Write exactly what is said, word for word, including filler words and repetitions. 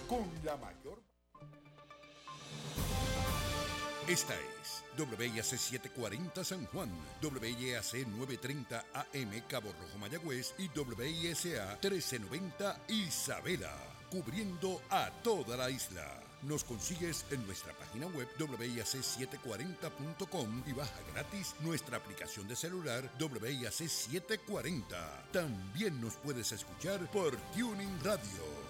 con la mayor. Esta es W I A C setecientos cuarenta San Juan, W I A C novecientos treinta A M Cabo Rojo Mayagüez y W I S A trece noventa Isabela, cubriendo a toda la isla. Nos consigues en nuestra página web W I A C setecientos cuarenta punto com y baja gratis nuestra aplicación de celular W I A C setecientos cuarenta. También nos puedes escuchar por Tuning Radio.